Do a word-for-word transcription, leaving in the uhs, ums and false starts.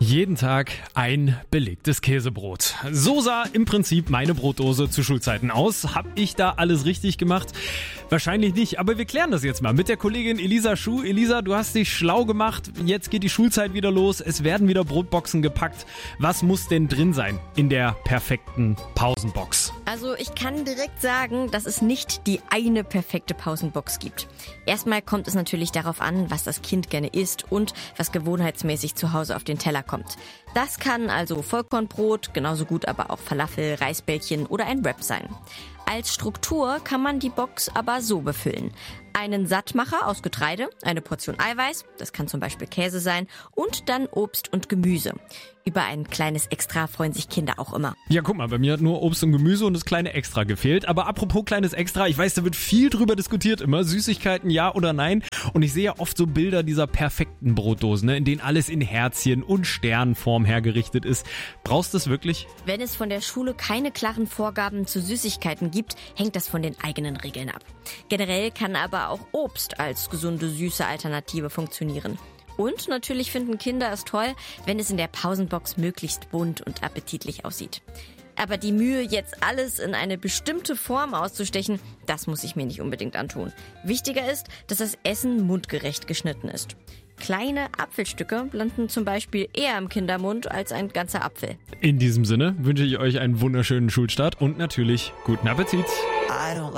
Jeden Tag ein belegtes Käsebrot. So sah im Prinzip meine Brotdose zu Schulzeiten aus. Hab ich da alles richtig gemacht? Wahrscheinlich nicht, aber wir klären das jetzt mal mit der Kollegin Elisa Schuh. Elisa, du hast dich schlau gemacht. Jetzt geht die Schulzeit wieder los. Es werden wieder Brotboxen gepackt. Was muss denn drin sein in der perfekten Pausenbox? Also ich kann direkt sagen, dass es nicht die eine perfekte Pausenbox gibt. Erstmal kommt es natürlich darauf an, was das Kind gerne isst und was gewohnheitsmäßig zu Hause auf den Teller kommt. Das kann also Vollkornbrot, genauso gut aber auch Falafel, Reisbällchen oder ein Wrap sein. Als Struktur kann man die Box aber so befüllen. Einen Sattmacher aus Getreide, eine Portion Eiweiß, das kann zum Beispiel Käse sein, und dann Obst und Gemüse. Über ein kleines Extra freuen sich Kinder auch immer. Ja, guck mal, bei mir hat nur Obst und Gemüse und das kleine Extra gefehlt. Aber apropos kleines Extra, ich weiß, da wird viel drüber diskutiert immer. Süßigkeiten, ja oder nein? Und ich sehe ja oft so Bilder dieser perfekten Brotdosen, ne, in denen alles in Herzchen und Sternform hergerichtet ist. Brauchst du das wirklich? Wenn es von der Schule keine klaren Vorgaben zu Süßigkeiten gibt, hängt das von den eigenen Regeln ab. Generell kann aber auch Obst als gesunde, süße Alternative funktionieren. Und natürlich finden Kinder es toll, wenn es in der Pausenbox möglichst bunt und appetitlich aussieht. Aber die Mühe, jetzt alles in eine bestimmte Form auszustechen, das muss ich mir nicht unbedingt antun. Wichtiger ist, dass das Essen mundgerecht geschnitten ist. Kleine Apfelstücke landen zum Beispiel eher im Kindermund als ein ganzer Apfel. In diesem Sinne wünsche ich euch einen wunderschönen Schulstart und natürlich guten Appetit.